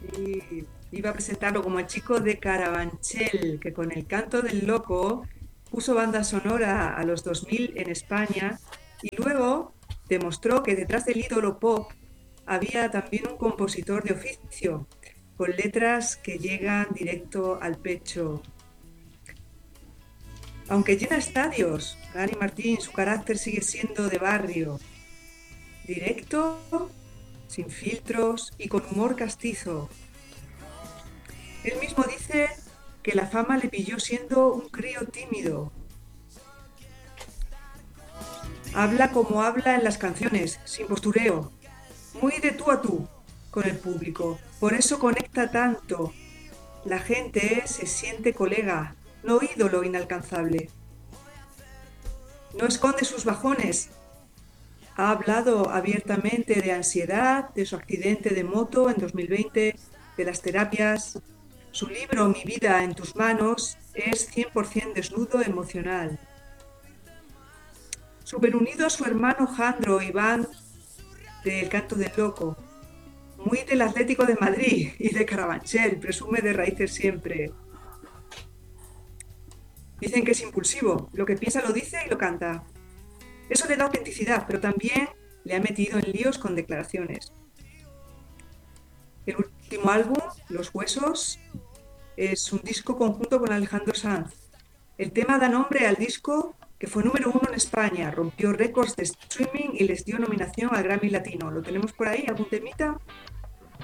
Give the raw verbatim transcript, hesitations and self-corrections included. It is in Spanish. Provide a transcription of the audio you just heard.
Y iba a presentarlo como el chico de Carabanchel, que con El canto del loco puso banda sonora a los dos mil en España y luego demostró que detrás del ídolo pop había también un compositor de oficio, con letras que llegan directo al pecho. Aunque llena estadios, Dani Martín, su carácter sigue siendo de barrio, directo, sin filtros y con humor castizo. Él mismo dice que la fama le pilló siendo un crío tímido. Habla como habla en las canciones, sin postureo, muy de tú a tú con el público. Por eso conecta tanto. La gente se siente colega, no ídolo inalcanzable. No esconde sus bajones. Ha hablado abiertamente de ansiedad, de su accidente de moto en dos mil veinte, de las terapias. Su libro Mi vida en tus manos es cien por ciento desnudo emocional. Súper unido a su hermano Jandro Iván del Canto del Loco. Muy del Atlético de Madrid y de Carabanchel, presume de raíces siempre. Dicen que es impulsivo, lo que piensa lo dice y lo canta. Eso le da autenticidad, pero también le ha metido en líos con declaraciones. El último álbum, Los Huesos, es un disco conjunto con Alejandro Sanz. El tema da nombre al disco que fue número uno en España, rompió récords de streaming y les dio nominación al Grammy Latino. ¿Lo tenemos por ahí? ¿Algún temita?